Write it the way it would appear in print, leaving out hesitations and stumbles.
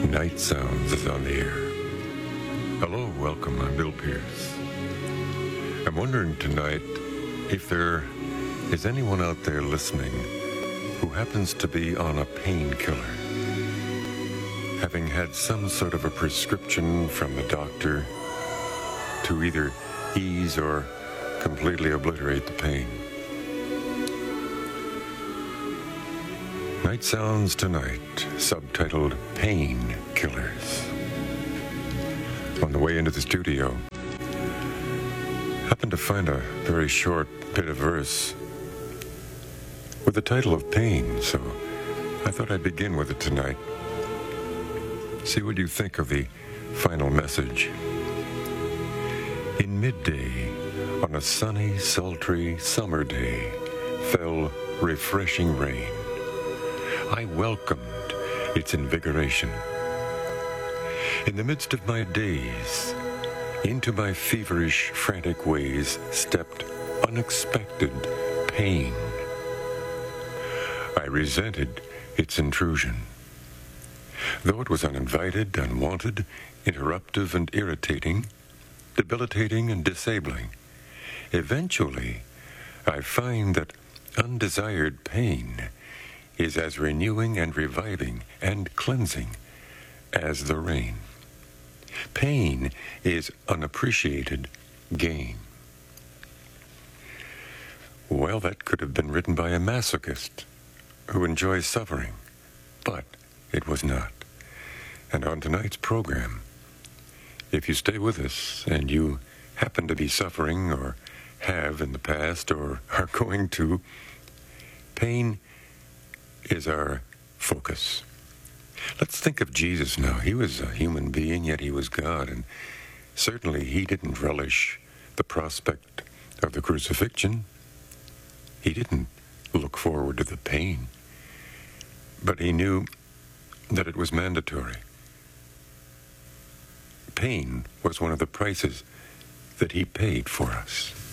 Night Sounds is on the air. Hello, welcome. I'm Bill Pierce. I'm wondering tonight if there is anyone out there listening who happens to be on a painkiller, having had some sort of a prescription from the doctor to either ease or completely obliterate the pain. Night Sounds tonight, subtitled Painkillers. On the way into the studio, happened to find a very short bit of verse with the title of Pain, so I thought I'd begin with it tonight. See what you think of the final message. In midday, on a sunny, sultry summer day, fell refreshing rain. I welcomed its invigoration. In the midst of my days, into my feverish, frantic ways stepped unexpected pain. I resented its intrusion. Though it was uninvited, unwanted, interruptive and irritating, debilitating and disabling, eventually I find that undesired pain is as renewing and reviving and cleansing as the rain. Pain is unappreciated gain. Well, that could have been written by a masochist who enjoys suffering, but it was not. And on tonight's program, if you stay with us and you happen to be suffering or have in the past or are going to, pain is our focus. Let's think of Jesus now. He was a human being, yet he was God, and certainly he didn't relish the prospect of the crucifixion. He didn't look forward to the pain, but he knew that it was mandatory. Pain was one of the prices that he paid for us.